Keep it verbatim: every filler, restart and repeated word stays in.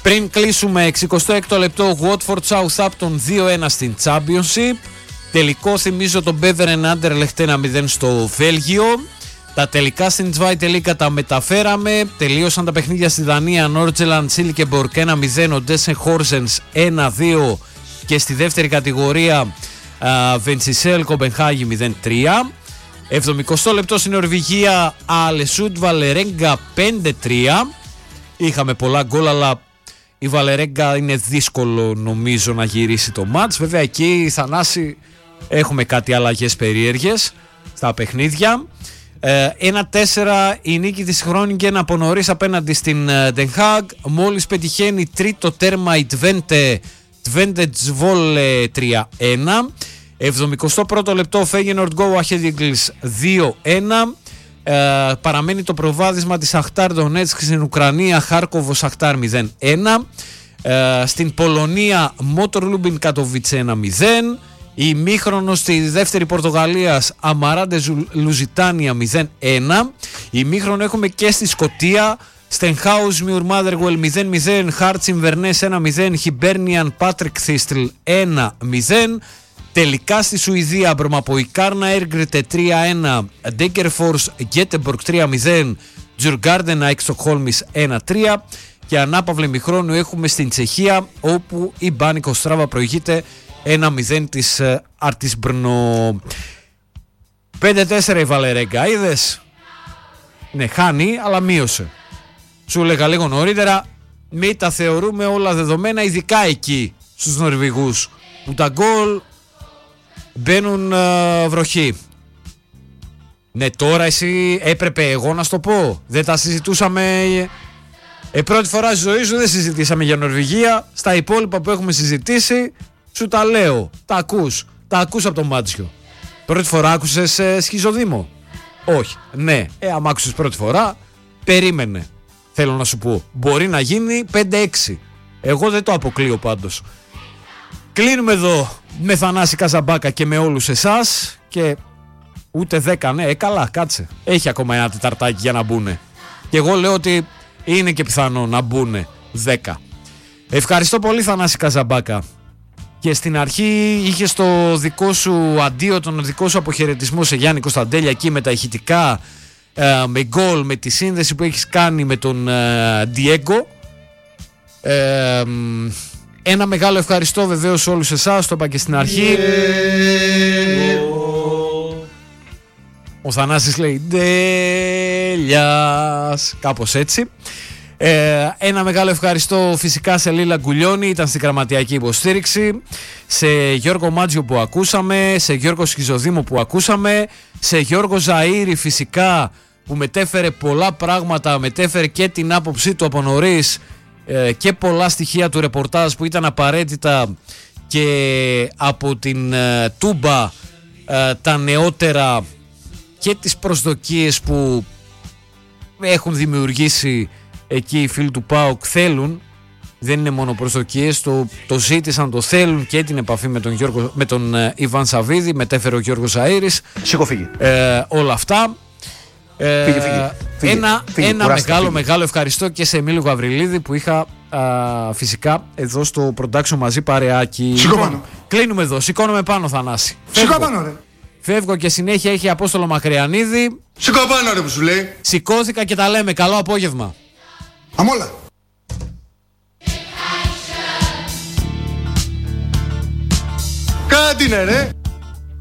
Πριν κλείσουμε, εξηκοστό έκτο λεπτό, Watford Southampton δύο ένα στην Championship. Τελικό, θυμίζω, τον Beveren Anderlecht ένα μηδέν στο Βέλγιο. Τα τελικά στην Zweite Liga τα μεταφέραμε. Τελείωσαν τα παιχνίδια στη Δανία. Nordjylland Silkeborg ένα μηδέν, ο Ντέσεν Horsens ένα δύο και στη δεύτερη κατηγορία Βεντσισέλ Κοπενχάγη μηδέν τρία. εβδομηκοστό λεπτό στην Νορβηγία, Αλεσούντ Βαλερέγκα πέντε τρία. Είχαμε πολλά γκολ, αλλά η Βαλερέγκα είναι δύσκολο νομίζω να γυρίσει το μάτς. Βέβαια εκεί, Θανάση, έχουμε κάτι αλλαγές περίεργες στα παιχνίδια. ένα τέσσερα η νίκη της Groningen από νωρίς απέναντι στην Den Haag. Μόλις πετυχαίνει τρίτο τέρμα η Twente, Twente Zwolle τρία ένα. εβδομηκοστό πρώτο λεπτό, Feyenoord Go Ahead Eagles δύο ένα. Ε, παραμένει το προβάδισμα της Σαχτάρ Ντονέτσκ στην Ουκρανία, Χάρκοβο Σαχτάρ μηδέν ένα. Ε, στην Πολωνία, Motor Lublin Katowice ένα μηδέν. Η ημίχρονο στη δεύτερη Πορτογαλίας, Αμαράντε Λουζιτάνια μηδέν ένα. Η ημίχρονο έχουμε και στη Σκωτία, Στενχάους Μιουρ Μάδεργουελ μηδέν μηδέν, Χάρτς Ινβερνές ένα μηδέν, Χιμπέρνιαν Πάτρικ Θίστλ ένα μηδέν. Τελικά στη Σουηδία, Μπρομαποϊκάρνα Έργκρετε τρία ένα, Ντέγκερφορς Γκέτεμπορκ τρία μηδέν, Τζουργκάρντεν ΑΕΚ Στοκχόλμης ένα τρία. Και ανάπαυλη ημιχρόνου έχουμε στην Τσεχία, όπου η Μπάνικ Οστράβα προηγείται ένα μηδέν της Αρτισμπρνο. πέντε τέσσερα η Βαλερέγκα, είδες? Ναι, χάνει, αλλά μείωσε. Σου έλεγα λίγο νωρίτερα, μην τα θεωρούμε όλα δεδομένα, ειδικά εκεί στους Νορβηγούς, που τα γκολ μπαίνουν uh, βροχή. Ναι, τώρα εσύ έπρεπε εγώ να στο πω. Δεν τα συζητούσαμε. Ε, πρώτη φορά στη ζωή σου δεν συζητήσαμε για Νορβηγία. Στα υπόλοιπα που έχουμε συζητήσει, σου τα λέω. Τα ακούς. Τα ακούς από το Μάτσιο. Πρώτη φορά άκουσες ε, Σχιζοδήμο? Όχι. Ναι. Ε, άμα άκουσες πρώτη φορά, περίμενε. Θέλω να σου πω. Μπορεί να γίνει πέντε έξι. Εγώ δεν το αποκλείω πάντως. Κλείνουμε εδώ με Θανάση Καζαμπάκα και με όλους εσάς. Και ούτε δέκα, ναι, ε, καλά, κάτσε. Έχει ακόμα ένα τεταρτάκι για να μπουνε. Και εγώ λέω ότι είναι και πιθανό να μπουνε δέκα. Ευχαριστώ πολύ, Θανάση Καζαμπάκα. Και στην αρχή είχες το δικό σου αντίο, τον δικό σου αποχαιρετισμό σε Γιάννη Κωνσταντέλια εκεί με τα ηχητικά, ε, με γκολ, με τη σύνδεση που έχεις κάνει με τον Ντιέγκο. Ε, ένα μεγάλο ευχαριστώ βεβαίως σε όλους εσάς, το είπα και στην αρχή. Yeah. Ο Θανάσης λέει Ντέλιας, κάπως έτσι. Ε, ένα μεγάλο ευχαριστώ φυσικά σε Λίλα Γκουλιώνη, ήταν στην γραμματιακή υποστήριξη, σε Γιώργο Μάτζιο που ακούσαμε, σε Γιώργο Σχιζοδήμο που ακούσαμε, σε Γιώργο Ζαΐρη φυσικά που μετέφερε πολλά πράγματα, μετέφερε και την άποψή του από νωρίς ε, και πολλά στοιχεία του ρεπορτάζ που ήταν απαραίτητα και από την ε, Τούμπα ε, τα νεότερα και τις προσδοκίες που έχουν δημιουργήσει εκεί οι φίλοι του ΠΑΟΚ. Θέλουν, δεν είναι μόνο προσδοκίες, το, το ζήτησαν, το θέλουν και την επαφή με τον, Γιώργο, με τον ε, Ιβάν Σαββίδη, μετέφερε ο Γιώργος Ζαΐρης. Σήκω, φύγει. Ε, όλα αυτά. Ε, φύγε, φύγε, φύγε, ένα φύγε, ένα κουράστα, μεγάλο φύγε. μεγάλο ευχαριστώ και σε Εμίλιο Γαβριλίδη που είχα α, φυσικά εδώ στο production μαζί παρεάκι. Σηκώ πάνω. Κλείνουμε εδώ, σηκώνομαι πάνω, Θανάση. Σηκώ πάνω, ρε. Φεύγω και συνέχεια έχει Απόστολο Μακριανίδη. Σηκώ πάνω, ρε, που σου λέει. Σηκώθηκα και τα λέμε. Καλό απόγευμα. Αμόλα. Κάτι είναι, ρε.